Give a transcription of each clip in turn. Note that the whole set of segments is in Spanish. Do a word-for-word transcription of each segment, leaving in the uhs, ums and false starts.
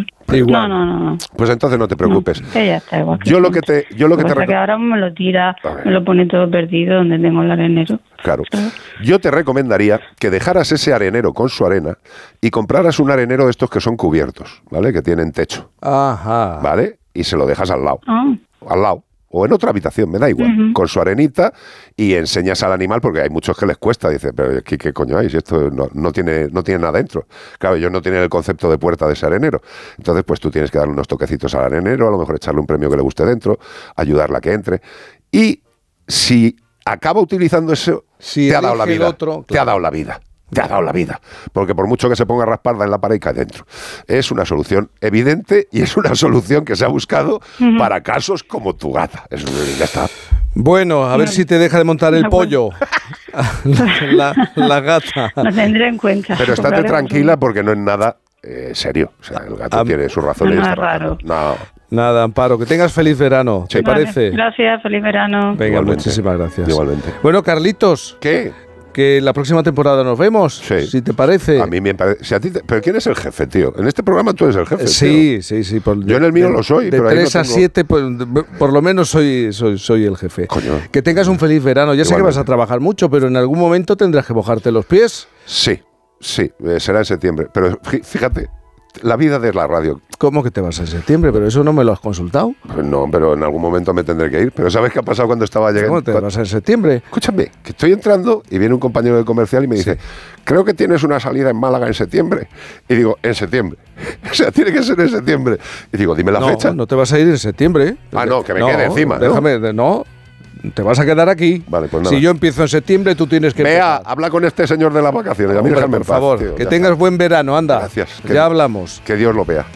Igual. No, no, no, no. Pues entonces no te preocupes. No, ya está igual. Yo lo que te, yo lo que te rec- que ahora me lo tira, me lo pone todo perdido donde tengo el arenero. Claro. Yo te recomendaría que dejaras ese arenero con su arena y compraras un arenero de estos que son cubiertos, ¿vale? Que tienen techo. Ajá. ¿Vale? Y se lo dejas al lado. Ah. Al lado. O en otra habitación, me da igual, uh-huh. con su arenita, y enseñas al animal, porque hay muchos que les cuesta, dice, pero ¿qué, qué coño hay? Si esto no, no, tiene, no tiene nada dentro. Claro, ellos no tienen el concepto de puerta de ese arenero. Entonces, pues tú tienes que darle unos toquecitos al arenero, a lo mejor echarle un premio que le guste dentro, ayudarla a que entre. Y si acaba utilizando eso, si te ha dado la vida. Otro, claro. Te ha dado la vida. Te ha dado la vida, porque por mucho que se ponga rasparda en la pared cae dentro. Es una solución evidente y es una solución que se ha buscado uh-huh. para casos como tu gata. Eso ya está. Bueno, a ver si te deja de montar el pollo. la, la, la gata. Lo tendré en cuenta. Pero estate tranquila porque no es nada eh, serio. O sea, el gato Am- tiene sus razones. No es raro. No. Nada, Amparo, que tengas feliz verano, ¿te vale, parece? Gracias, feliz verano. Venga, igualmente. Muchísimas gracias. Igualmente. Bueno, Carlitos. ¿Qué? Que la próxima temporada nos vemos, sí. si te parece. A mí me parece. Si a ti te, ¿pero quién es el jefe, tío? En este programa tú eres el jefe. Sí, tío. sí, sí. Por, Yo en el mío de, lo soy. De pero tres no a siete, por, por lo menos soy, soy, soy el jefe. Coño. Que tengas un feliz verano. Ya Igualmente. Sé que vas a trabajar mucho, pero en algún momento tendrás que mojarte los pies. Sí, sí, eh, será en septiembre. Pero fíjate, la vida de la radio. ¿Cómo que te vas en septiembre? ¿Pero eso no me lo has consultado? Pues no, pero en algún momento me tendré que ir. Pero ¿sabes qué ha pasado cuando estaba llegando? ¿Cómo te vas en septiembre? Escúchame, que estoy entrando y viene un compañero de comercial y me dice, sí. creo que tienes una salida en Málaga en septiembre. Y digo, en septiembre. O sea, tiene que ser en septiembre. Y digo, dime la no, fecha. No te vas a ir en septiembre. Ah, no, que me no, quede encima. Déjame, ¿no? no. Te vas a quedar aquí. Vale, pues nada. Si yo empiezo en septiembre, tú tienes que... Vea, empezar. habla con este señor de las vacaciones. A mí déjame en paz, por favor, tío, que tengas está. Buen verano, anda. Gracias. Ya que, hablamos. Que Dios lo vea.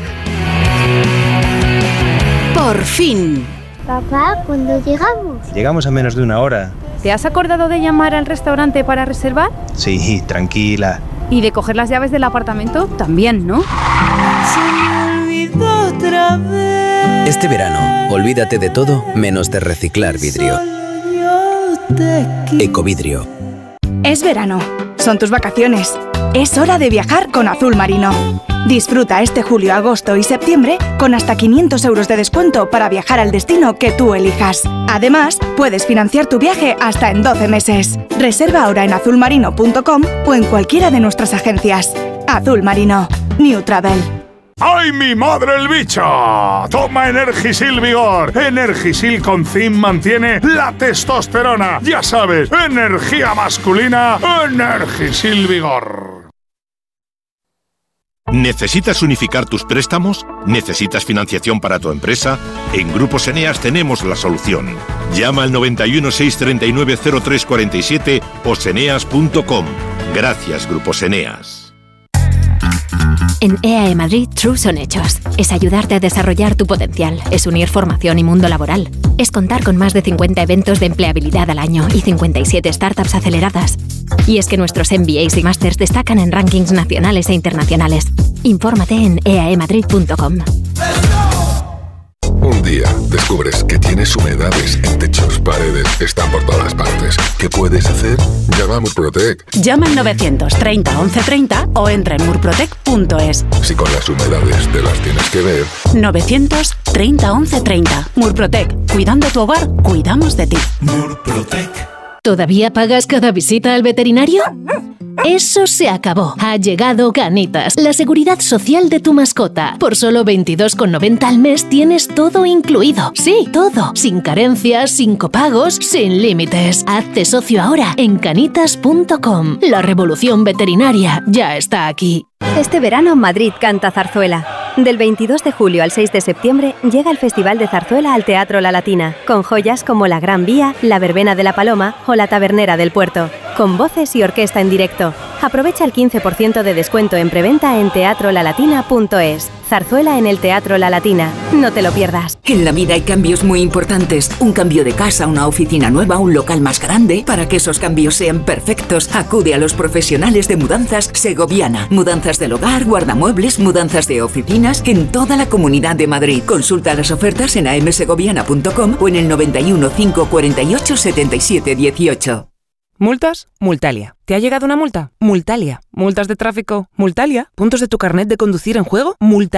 Por fin. Papá, ¿cuándo llegamos? Llegamos en menos de una hora. ¿Te has acordado de llamar al restaurante para reservar? Sí, tranquila. ¿Y de coger las llaves del apartamento? También, ¿no? Se me olvidó otra vez. Este verano, olvídate de todo menos de reciclar vidrio. Ecovidrio. Es verano. Son tus vacaciones. Es hora de viajar con Azul Marino. Disfruta este julio, agosto y septiembre con hasta quinientos euros de descuento para viajar al destino que tú elijas. Además, puedes financiar tu viaje hasta en doce meses. Reserva ahora en azul marino punto com o en cualquiera de nuestras agencias. Azul Marino. New Travel. ¡Ay, mi madre el bicho! Toma Energisil Vigor. Energisil con zinc mantiene la testosterona. Ya sabes, energía masculina, Energisil Vigor. ¿Necesitas unificar tus préstamos? ¿Necesitas financiación para tu empresa? En Grupos Eneas tenemos la solución. Llama al noventa y uno, seiscientos treinta y nueve, cero tres cuarenta y siete o seneas punto com. Gracias, Grupos Eneas. En E A E Madrid, True son hechos. Es ayudarte a desarrollar tu potencial. Es unir formación y mundo laboral. Es contar con más de cincuenta eventos de empleabilidad al año y cincuenta y siete startups aceleradas. Y es que nuestros M B As y Masters destacan en rankings nacionales e internacionales. Infórmate en e a e madrid punto com. Un día descubres que tienes humedades en techos, paredes, están por todas partes. ¿Qué puedes hacer? Llama a Murprotec. Llama al novecientos treinta once treinta o entra en murprotec punto es. Si con las humedades te las tienes que ver. novecientos treinta once treinta. Murprotec. Cuidando tu hogar, cuidamos de ti. Murprotec. ¿Todavía pagas cada visita al veterinario? Eso se acabó. Ha llegado Canitas, la seguridad social de tu mascota. Por solo veintidós con noventa al mes tienes todo incluido. Sí, todo. Sin carencias, sin copagos, sin límites. Hazte socio ahora en canitas punto com. La revolución veterinaria ya está aquí. Este verano Madrid canta zarzuela. Del veintidós de julio al seis de septiembre llega el Festival de Zarzuela al Teatro La Latina, con joyas como La Gran Vía, La Verbena de la Paloma o La Tabernera del Puerto, con voces y orquesta en directo. Aprovecha el quince por ciento de descuento en preventa en teatro la latina punto es. Zarzuela en el Teatro La Latina. No te lo pierdas. En la vida hay cambios muy importantes. Un cambio de casa, una oficina nueva, un local más grande. Para que esos cambios sean perfectos, acude a los profesionales de Mudanzas Segoviana. Mudanzas del hogar, guardamuebles, mudanzas de oficinas en toda la Comunidad de Madrid. Consulta las ofertas en a m segoviana punto com o en el noventa y uno, cinco cuarenta y ocho, setenta y siete dieciocho. ¿Multas? Multalia. ¿Te ha llegado una multa? Multalia. ¿Multas de tráfico? Multalia. ¿Puntos de tu carnet de conducir en juego? Multalia.